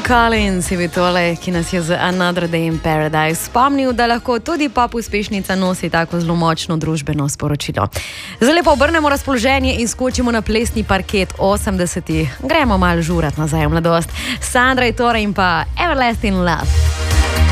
Collins je bil tole, ki nas je z Another Day in Paradise spomnil, da lahko tudi pop uspešnica nosi tako zelo močno družbeno sporočilo. Zdaj pa obrnemo razpoloženje in skočimo na plesni parket 80-ih. Gremo malo žurat nazaj v mladost. Sandra je torej in pa Everlasting Love.